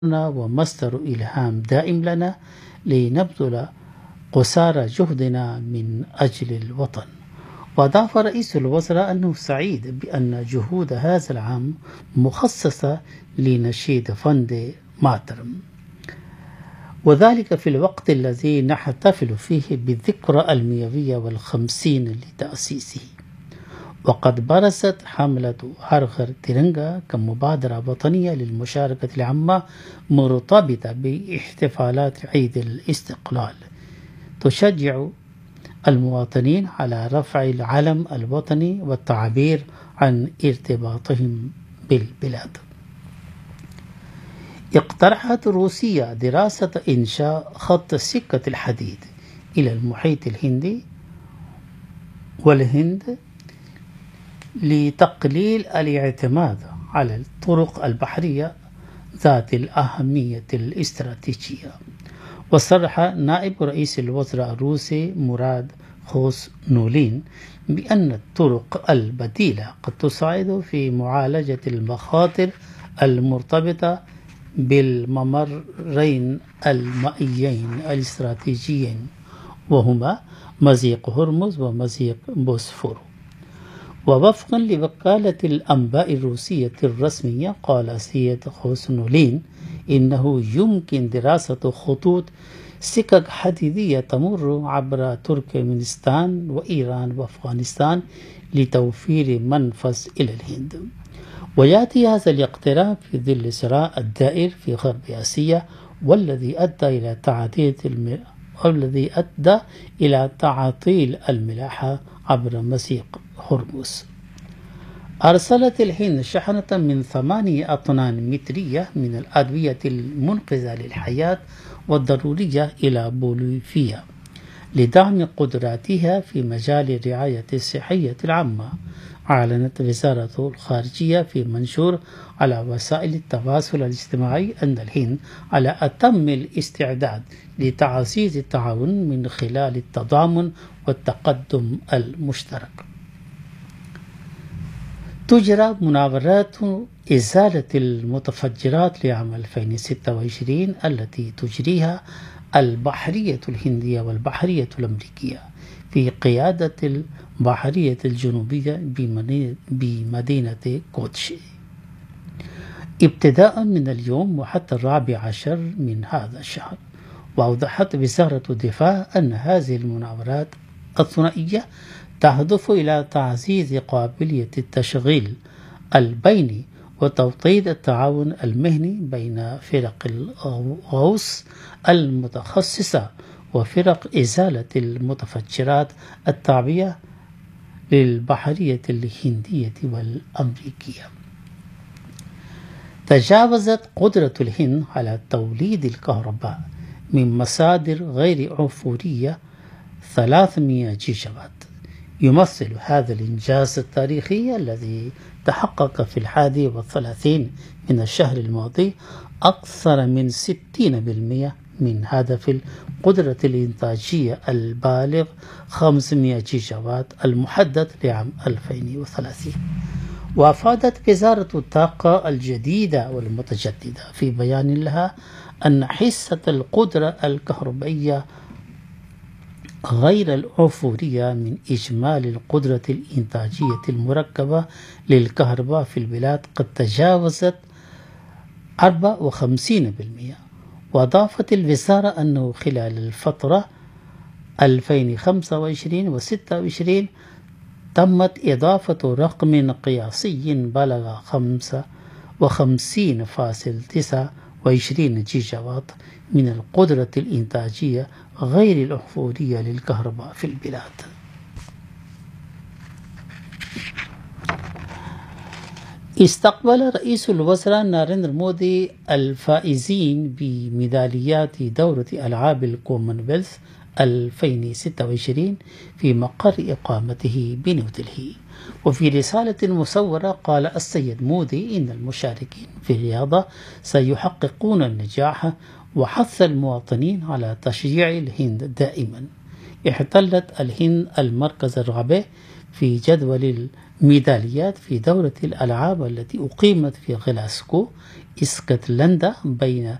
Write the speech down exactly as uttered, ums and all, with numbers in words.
ومصدر إلهام دائم لنا لنبذل قصارى جهدنا من أجل الوطن. وأضاف رئيس الوزراء أنه سعيد بأن جهود هذا العام مخصصة لنشيد فند ماترم، وذلك في الوقت الذي نحتفل فيه بالذكرى المئوية والخمسين لتأسيسه. وقد برزت حملة هرغر ترنجا كمبادرة وطنية للمشاركة العامة مرتبطة باحتفالات عيد الاستقلال تشجع المواطنين على رفع العلم الوطني والتعبير عن ارتباطهم بالبلاد. اقترحت روسيا دراسة إنشاء خط سكة الحديد إلى المحيط الهندي والهند لتقليل الاعتماد على الطرق البحرية ذات الأهمية الاستراتيجية. وصرح نائب رئيس الوزراء الروسي مراد خوسنولين بأن الطرق البديلة قد تساعد في معالجة المخاطر المرتبطة بالممرين المائيين الاستراتيجيين وهما مضيق هرمز ومضيق بوسفور. ووفقا لوكالة الأنباء الروسية الرسمية، قال سيد خوسنولين إنه يمكن دراسة خطوط سكك حديدية تمر عبر تركمانستان وإيران وأفغانستان لتوفير منفذ إلى الهند. ويأتي هذا الاقتراح في ظل صراع الدائر في غرب آسيا والذي أدى إلى تعديل الم... والذي أدى إلى تعطيل الملاحة عبر مضيق هرمز. أرسلت الهند شحنة من ثمانية أطنان مترية من الأدوية المنقذة للحياة والضرورية إلى بوليفيا لدعم قدراتها في مجال الرعاية الصحية العامة. أعلنت وزارة الخارجية في منشور على وسائل التواصل الاجتماعي أن الهند على أتم الاستعداد لتعزيز التعاون من خلال التضامن والتقدم المشترك. تجرى مناورات إزالة المتفجرات لعام ألفين وستة وعشرين التي تجريها البحرية الهندية والبحرية الأمريكية في قيادة البحرية الجنوبية بمدينة كوتشي ابتداء من اليوم وحتى الرابع عشر من هذا الشهر. وأوضحت وزارة الدفاع أن هذه المناورات الثنائية تهدف إلى تعزيز قابلية التشغيل البيني وتوطيد التعاون المهني بين فرق الغوص المتخصصة وفرق إزالة المتفجرات التابعة للبحرية الهندية والأمريكية. تجاوزت قدرة الهند على توليد الكهرباء من مصادر غير عفورية ثلاثمئة جيجاوات. يمثل هذا الإنجاز التاريخي الذي تحقق في الحادي والثلاثين من الشهر الماضي أكثر من ستين بالمئة من هدف القدرة الإنتاجية البالغ خمسمئة جيجاوات المحدد لعام ألفين وثلاثين. وأفادت وزارة الطاقة الجديدة والمتجددة في بيان لها أن حصة القدرة الكهربائية غير العفورية من إجمالي القدرة الإنتاجية المركبة للكهرباء في البلاد قد تجاوزت أربعة وخمسين بالمئة. وأضافت الوزارة أنه خلال الفترة ألفين وخمسة وعشرين وستة وعشرين تمت إضافة رقم قياسي بلغ خمسة وخمسين فاصلة تسعة وعشرين جيجاوات من القدرة الإنتاجية غير العفورية للكهرباء في البلاد. استقبل رئيس الوزراء ناريندرا مودي الفائزين بميداليات دورة ألعاب الكومنولث ألفين وستة وعشرين في مقر إقامته بنيودلهي. وفي رسالة مصورة قال السيد مودي إن المشاركين في الرياضة سيحققون النجاح وحث المواطنين على تشجيع الهند دائما. احتلت الهند المركز الرابع في جدول الميداليات في دورة الألعاب التي أقيمت في غلاسكو اسكتلندا بين